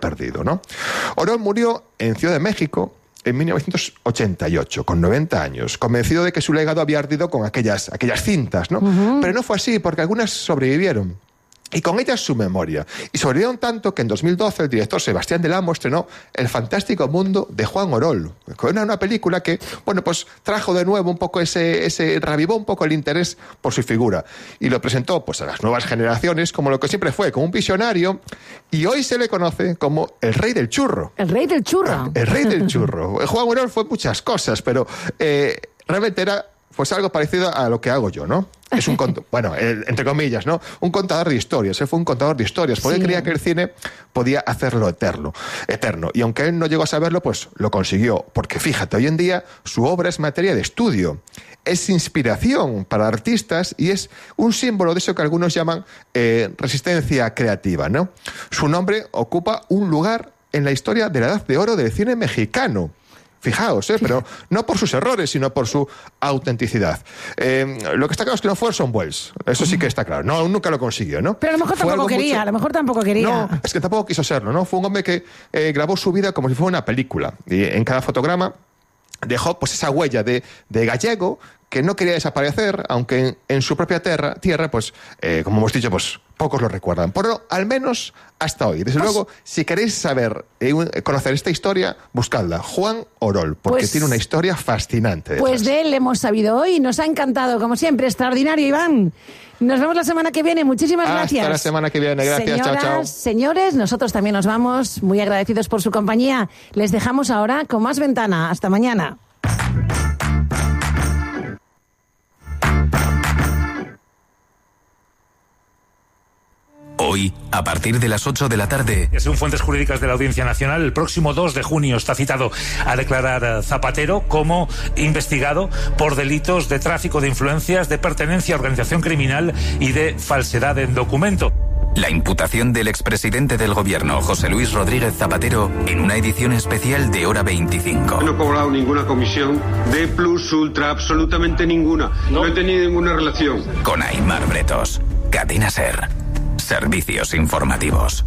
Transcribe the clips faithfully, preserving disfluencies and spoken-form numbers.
perdido, ¿no? Orol murió en Ciudad de México en mil novecientos ochenta y ocho, con noventa años, convencido de que su legado había ardido con aquellas, aquellas cintas, ¿no? Uh-huh. Pero no fue así, porque algunas sobrevivieron. Y con ellas su memoria. Y sobrevivieron tanto que en dos mil doce el director Sebastián Del Amo estrenó El fantástico mundo de Juan Orol. Una, una película que, bueno, pues trajo de nuevo un poco ese, ese, revivó un poco el interés por su figura. Y lo presentó, pues, a las nuevas generaciones como lo que siempre fue, como un visionario. Y hoy se le conoce como el rey del churro. El rey del churro. El rey del churro. Juan Orol fue muchas cosas, pero eh, realmente era pues algo parecido a lo que hago yo, ¿no? Es un cont- bueno, el, entre comillas, ¿no? Un contador de historias. Él fue un contador de historias, porque sí. Él creía que el cine podía hacerlo eterno, eterno. Y aunque él no llegó a saberlo, pues lo consiguió. Porque fíjate, hoy en día su obra es materia de estudio, es inspiración para artistas y es un símbolo de eso que algunos llaman eh, resistencia creativa, ¿no? Su nombre ocupa un lugar en la historia de la Edad de Oro del cine mexicano. Fijaos, ¿eh? Pero no por sus errores, sino por su autenticidad. Eh, lo que está claro es que no fue Orson Welles. Eso sí que está claro. No, nunca lo consiguió, ¿no? Pero a lo mejor fue tampoco quería, mucho... a lo mejor tampoco quería. No, es que tampoco quiso serlo, ¿no? Fue un hombre que eh, grabó su vida como si fuera una película. Y en cada fotograma dejó pues esa huella de, de gallego que no quería desaparecer, aunque en, en su propia tierra, tierra pues, eh, como hemos dicho, pues pocos lo recuerdan. Pero al menos hasta hoy. Desde pues, luego, si queréis saber, eh, conocer esta historia, buscadla. Juan Orol, porque pues, tiene una historia fascinante. Pues detrás. De él hemos sabido hoy. Nos ha encantado, como siempre. Extraordinario, Iván. Nos vemos la semana que viene. Muchísimas Hasta gracias. Hasta la semana que viene. Gracias. Señoras, chao, chao. Señores, nosotros también nos vamos. Muy agradecidos por su compañía. Les dejamos ahora con Más Ventana. Hasta mañana. Hoy, a partir de las ocho de la tarde... Según fuentes jurídicas de la Audiencia Nacional, el próximo dos de junio está citado a declarar Zapatero como investigado por delitos de tráfico de influencias, de pertenencia a organización criminal y de falsedad en documento. La imputación del expresidente del gobierno, José Luis Rodríguez Zapatero, en una edición especial de Hora veinticinco. No he cobrado ninguna comisión de plus ultra, absolutamente ninguna. No, no he tenido ninguna relación. Con Aimar Bretos. Cadena SER. Servicios informativos.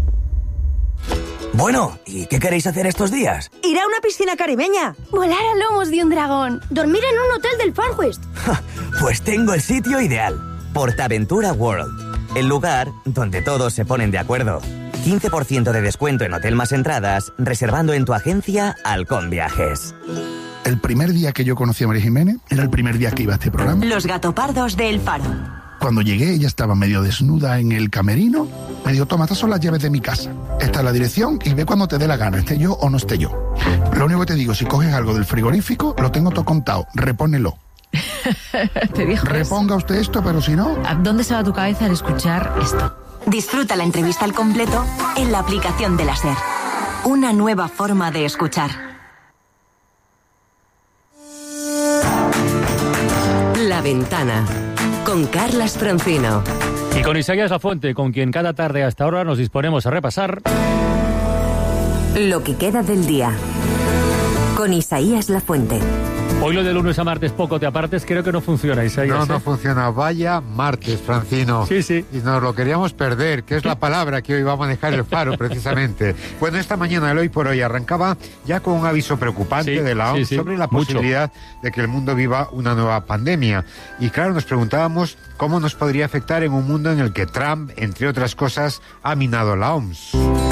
Bueno, ¿y qué queréis hacer estos días? Ir a una piscina caribeña. Volar a lomos de un dragón. Dormir en un hotel del Far West. Pues tengo el sitio ideal. Portaventura World. El lugar donde todos se ponen de acuerdo. quince por ciento de descuento en hotel más entradas, reservando en tu agencia Halcón Viajes. El primer día que yo conocí a María Jiménez era el primer día que iba a este programa. Los gatopardos de El Faro. Cuando llegué, ella estaba medio desnuda en el camerino. Me dijo, toma, estas son las llaves de mi casa. Esta es la dirección y ve cuando te dé la gana, esté yo o no esté yo. Lo único que te digo, si coges algo del frigorífico, lo tengo todo contado, repónelo. ¿Te dijo Reponga eso? Usted esto, pero si no... ¿A dónde se va tu cabeza al escuchar esto? Disfruta la entrevista al completo en la aplicación de la SER. Una nueva forma de escuchar. La Ventana, con Carlas Francino. Y con Isaías Lafuente, con quien cada tarde hasta ahora nos disponemos a repasar... Lo que queda del día, con Isaías Lafuente. Hoy lo de lunes a martes poco te apartes, creo que no funciona, Isaías. No, ¿eh? no funciona. Vaya martes, Francino. Sí, sí. Y nos lo queríamos perder, que es la palabra que hoy va a manejar el Faro, precisamente. Bueno, esta mañana, el Hoy por Hoy, arrancaba ya con un aviso preocupante sí, de la O M S sí, sí. sobre la posibilidad Mucho. de que el mundo viva una nueva pandemia. Y claro, nos preguntábamos cómo nos podría afectar en un mundo en el que Trump, entre otras cosas, ha minado la O M S.